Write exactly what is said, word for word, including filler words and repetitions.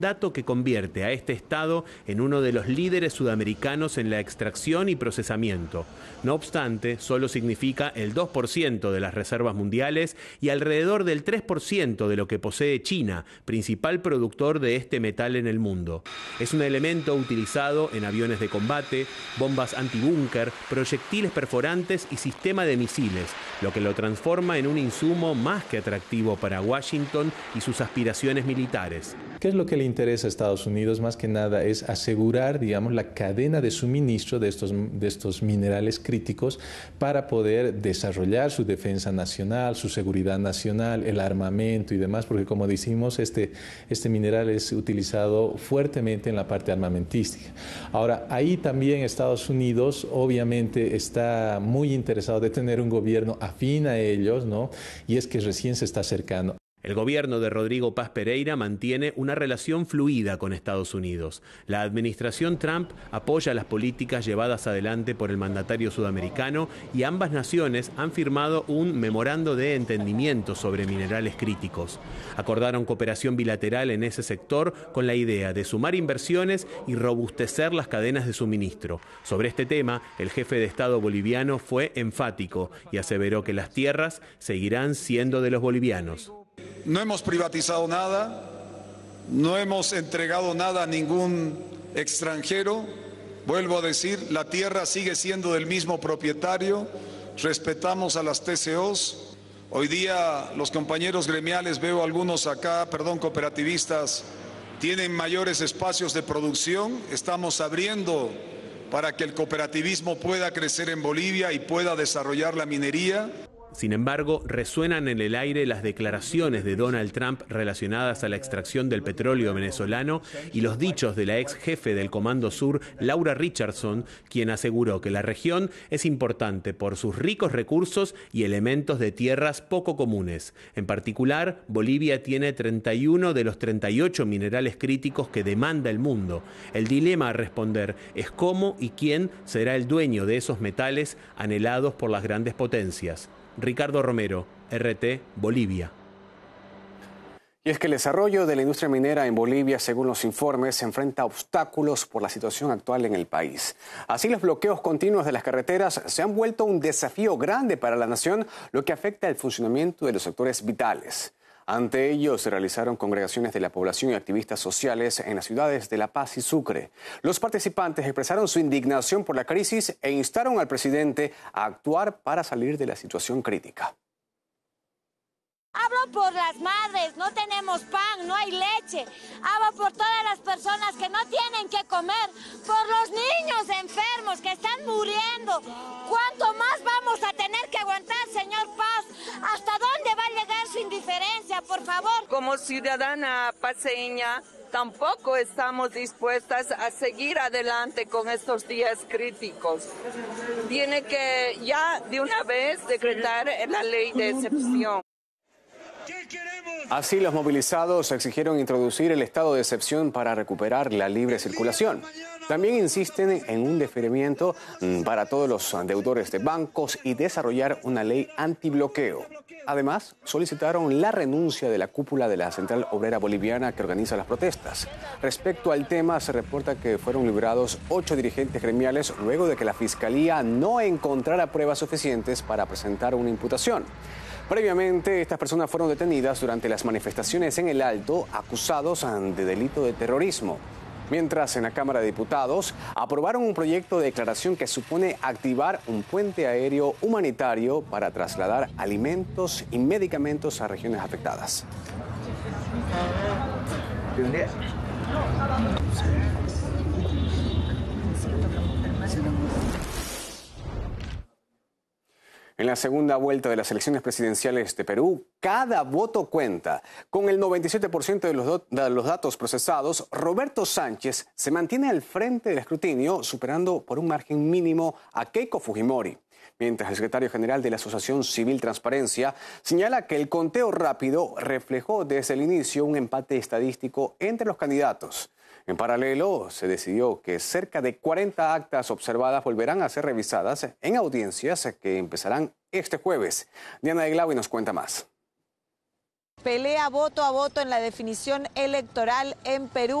dato que convierte a este estado en uno de los líderes sudamericanos en la extracción y procesamiento. No obstante, solo significa el dos por ciento de las reservas mundiales y alrededor del tres por ciento de lo que posee China, principal productor de este metal en el mundo. Es un elemento utilizado en aviones de combate, bombas antibúnker, proyectiles perforantes y sistema de misiles, lo que lo transforma en un insumo más que atractivo para Washington y sus aspiraciones militares. ¿Qué es lo que le interesa a Estados Unidos? Más que nada es asegurar, digamos, la cadena de suministro de estos, de estos minerales críticos para poder desarrollar su defensa nacional, su seguridad nacional, el armamento y demás, porque como decimos, este, este mineral es utilizado fuertemente en la parte armamentística. Ahora, ahí también Estados Unidos obviamente está muy interesado de tener un gobierno afín a ellos, ¿no? Y es que recién se está acercando. El gobierno de Rodrigo Paz Pereira mantiene una relación fluida con Estados Unidos. La administración Trump apoya las políticas llevadas adelante por el mandatario sudamericano y ambas naciones han firmado un memorando de entendimiento sobre minerales críticos. Acordaron cooperación bilateral en ese sector con la idea de sumar inversiones y robustecer las cadenas de suministro. Sobre este tema, el jefe de Estado boliviano fue enfático y aseveró que las tierras seguirán siendo de los bolivianos. No hemos privatizado nada, no hemos entregado nada a ningún extranjero. Vuelvo a decir, la tierra sigue siendo del mismo propietario, respetamos a las T C Os. Hoy día los compañeros gremiales, veo algunos acá, perdón, cooperativistas, tienen mayores espacios de producción. Estamos abriendo para que el cooperativismo pueda crecer en Bolivia y pueda desarrollar la minería. Sin embargo, resuenan en el aire las declaraciones de Donald Trump relacionadas a la extracción del petróleo venezolano y los dichos de la ex jefe del Comando Sur, Laura Richardson, quien aseguró que la región es importante por sus ricos recursos y elementos de tierras poco comunes. En particular, Bolivia tiene treinta y uno de los treinta y ocho minerales críticos que demanda el mundo. El dilema a responder es cómo y quién será el dueño de esos metales anhelados por las grandes potencias. Ricardo Romero, R T, Bolivia. Y es que el desarrollo de la industria minera en Bolivia, según los informes, se enfrenta a obstáculos por la situación actual en el país. Así, los bloqueos continuos de las carreteras se han vuelto un desafío grande para la nación, lo que afecta el funcionamiento de los sectores vitales. Ante ello, se realizaron congregaciones de la población y activistas sociales en las ciudades de La Paz y Sucre. Los participantes expresaron su indignación por la crisis e instaron al presidente a actuar para salir de la situación crítica. Hablo por las madres, no tenemos pan, no hay leche. Hablo por todas las personas que no tienen que comer, por los niños enfermos que están muriendo. ¿Cuánto más vamos a tener que aguantar, señor Paz? ¿Hasta dónde va a llegar su indiferencia, por favor? Como ciudadana paceña, tampoco estamos dispuestas a seguir adelante con estos días críticos. Tiene que ya de una vez decretar la ley de excepción. Así, los movilizados exigieron introducir el estado de excepción para recuperar la libre circulación. También insisten en un deferimiento para todos los deudores de bancos y desarrollar una ley antibloqueo. Además, solicitaron la renuncia de la cúpula de la Central Obrera Boliviana que organiza las protestas. Respecto al tema, se reporta que fueron liberados ocho dirigentes gremiales luego de que la Fiscalía no encontrara pruebas suficientes para presentar una imputación. Previamente, estas personas fueron detenidas durante las manifestaciones en el Alto, acusados de delito de terrorismo. Mientras, en la Cámara de Diputados aprobaron un proyecto de declaración que supone activar un puente aéreo humanitario para trasladar alimentos y medicamentos a regiones afectadas. En la segunda vuelta de las elecciones presidenciales de Perú, cada voto cuenta. Con el noventa y siete por ciento de los, de los datos procesados, Roberto Sánchez se mantiene al frente del escrutinio, superando por un margen mínimo a Keiko Fujimori. Mientras el secretario general de la Asociación Civil Transparencia señala que el conteo rápido reflejó desde el inicio un empate estadístico entre los candidatos. En paralelo, se decidió que cerca de cuarenta actas observadas volverán a ser revisadas en audiencias que empezarán este jueves. Diana de Glaui nos cuenta más. pelea voto a voto en la definición electoral en Perú.